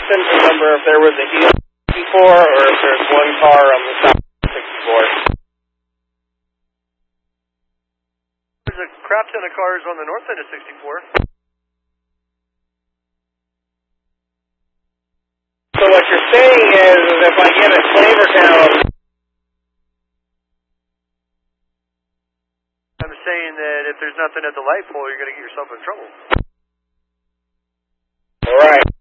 couldn't remember if there was a heel 64 or if there's one car on the top of 64. There's a crap ton of cars on the north end of 64. So what you're saying is if I get a Flavortown... I'm saying that if there's nothing at the light pole, you're going to get yourself in trouble. All right.